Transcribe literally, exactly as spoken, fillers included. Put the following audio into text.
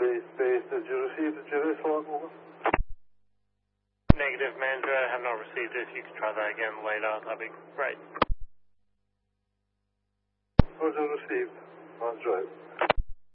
Base, base, did you receive the J S log over? Negative, Manager. I have not received it. If you could try that again later, that'd be great. Roger, received. On drive.